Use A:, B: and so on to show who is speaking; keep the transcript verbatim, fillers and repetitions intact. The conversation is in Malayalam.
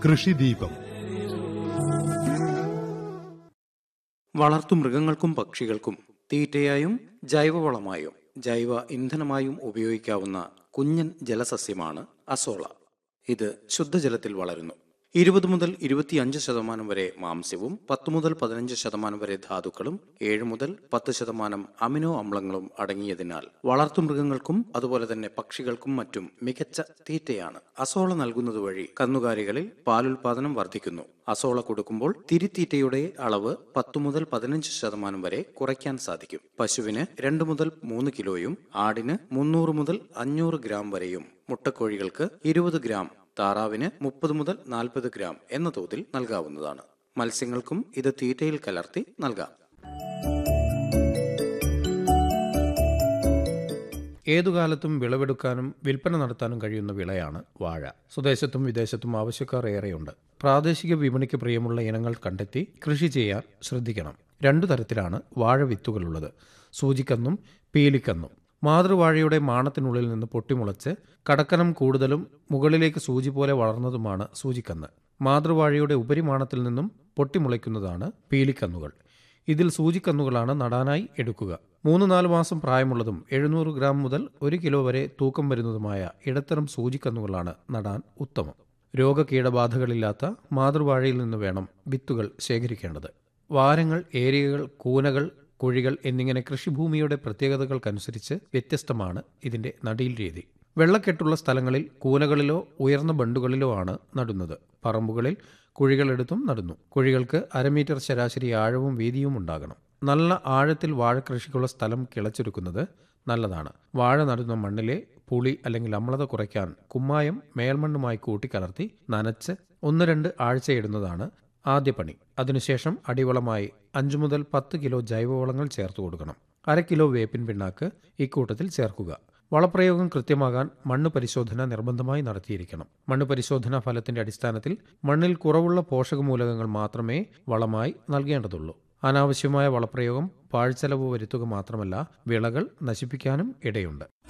A: കൃഷിദീപം.
B: വളർത്തുമൃഗങ്ങൾക്കും പക്ഷികൾക്കും തീറ്റയായും ജൈവവളമായും ജൈവ ഇന്ധനമായും ഉപയോഗിക്കാവുന്ന കുഞ്ഞൻ ജലസസ്യമാണ് അസോള. ഇത് ശുദ്ധജലത്തിൽ വളരുന്നു. ഇരുപത് മുതൽ ഇരുപത്തിയഞ്ച് ശതമാനം വരെ മാംസ്യവും പത്ത് മുതൽ പതിനഞ്ച് ശതമാനം വരെ ധാതുക്കളും ഏഴ് മുതൽ പത്ത് ശതമാനം അമിനോ അമ്ലങ്ങളും അടങ്ങിയതിനാൽ വളർത്തുമൃഗങ്ങൾക്കും അതുപോലെ തന്നെ പക്ഷികൾക്കും മറ്റും മികച്ച തീറ്റയാണ്. അസോള നൽകുന്നത് വഴി കന്നുകാലികളിൽ പാലുൽപാദനം വർദ്ധിക്കുന്നു. അസോള കൊടുക്കുമ്പോൾ തിരിത്തീറ്റയുടെ അളവ് പത്ത് മുതൽ പതിനഞ്ച് ശതമാനം വരെ കുറയ്ക്കാൻ സാധിക്കും. പശുവിന് രണ്ട് മുതൽ മൂന്ന് കിലോയും ആടിന് മുന്നൂറ് മുതൽ അഞ്ഞൂറ് ഗ്രാം വരെയും മുട്ടക്കോഴികൾക്ക് ഇരുപത് ഗ്രാം, താറാവിന് മുപ്പത് മുതൽ നാൽപ്പത് ഗ്രാം എന്ന തോതിൽ നൽകാവുന്നതാണ്. മത്സ്യങ്ങൾക്കും ഇത് തീറ്റയിൽ കലർത്തി നൽകാം.
C: ഏതുകാലത്തും വിളവെടുക്കാനും വിൽപ്പന നടത്താനും കഴിയുന്ന വിളയാണ് വാഴ. സ്വദേശത്തും വിദേശത്തും ആവശ്യക്കാർ ഏറെയുണ്ട്. പ്രാദേശിക വിപണിക്ക് പ്രിയമുള്ള ഇനങ്ങൾ കണ്ടെത്തി കൃഷി ചെയ്യാൻ ശ്രദ്ധിക്കണം. രണ്ടു തരത്തിലാണ് വാഴ വിത്തുകളുള്ളത്: സൂചിക്കന്നും പീലിക്കന്നും. മാതൃവാഴയുടെ മാണത്തിനുള്ളിൽ നിന്ന് പൊട്ടിമുളച്ച് കടക്കനം കൂടുതലും മുകളിലേക്ക് സൂചി പോലെ വളർന്നതുമാണ് സൂചിക്കന്ന്. മാതൃവാഴയുടെ ഉപരിമാണത്തിൽ നിന്നും പൊട്ടിമുളയ്ക്കുന്നതാണ് പീലിക്കന്നുകൾ. ഇതിൽ സൂചിക്കന്നുകളാണ് നടാനായി എടുക്കുക. മൂന്ന് നാല് മാസം പ്രായമുള്ളതും എഴുന്നൂറ് ഗ്രാം മുതൽ ഒരു കിലോ വരെ തൂക്കം വരുന്നതുമായ ഇടത്തരം സൂചിക്കന്നുകളാണ് നടാൻ ഉത്തമം. രോഗകീടബാധകളില്ലാത്ത മാതൃവാഴയിൽ നിന്ന് വേണം വിത്തുകൾ ശേഖരിക്കേണ്ടത്. വാരങ്ങൾ, ഏരിയകൾ, കൂനകൾ, കുഴികൾ എന്നിങ്ങനെ കൃഷിഭൂമിയുടെ പ്രത്യേകതകൾക്കനുസരിച്ച് വ്യത്യസ്തമാണ് ഇതിന്റെ നടീൽ രീതി. വെള്ളക്കെട്ടുള്ള സ്ഥലങ്ങളിൽ കൂനകളിലോ ഉയർന്ന ബണ്ടുകളിലോ ആണ് നടുന്നത്. പറമ്പുകളിൽ കുഴികളെടുത്തും നടുന്നു. കുഴികൾക്ക് അരമീറ്റർ ശരാശരി ആഴവും വീതിയും ഉണ്ടാകണം. നല്ല ആഴത്തിൽ വാഴക്കൃഷിക്കുള്ള സ്ഥലം കിളച്ചൊരുക്കുന്നത് നല്ലതാണ്. വാഴ നടുന്ന മണ്ണിലെ പുളി അല്ലെങ്കിൽ അമ്ലത കുറയ്ക്കാൻ കുമ്മായം മേൽമണ്ണുമായി കൂട്ടിക്കലർത്തി നനച്ച് ഒന്ന് രണ്ട് ആഴ്ചയിടുന്നതാണ് ആദ്യ പണി. അതിനുശേഷം അടിവളമായി അഞ്ചു മുതൽ പത്ത് കിലോ ജൈവവളങ്ങൾ ചേർത്ത് കൊടുക്കണം. അര കിലോ വേപ്പിൻ പിണ്ണാക്ക് ഇക്കൂട്ടത്തിൽ ചേർക്കുക. വളപ്രയോഗം കൃത്യമാകാൻ മണ്ണ് പരിശോധന നിർബന്ധമായി നടത്തിയിരിക്കണം. മണ്ണ് പരിശോധനാ ഫലത്തിന്റെ അടിസ്ഥാനത്തിൽ മണ്ണിൽ കുറവുള്ള പോഷകമൂലകങ്ങൾ മാത്രമേ വളമായി നൽകേണ്ടതുള്ളൂ. അനാവശ്യമായ വളപ്രയോഗം പാഴ്ചെലവ് വരുത്തുക മാത്രമല്ല വിളകൾ നശിപ്പിക്കാനും ഇടയുണ്ട്.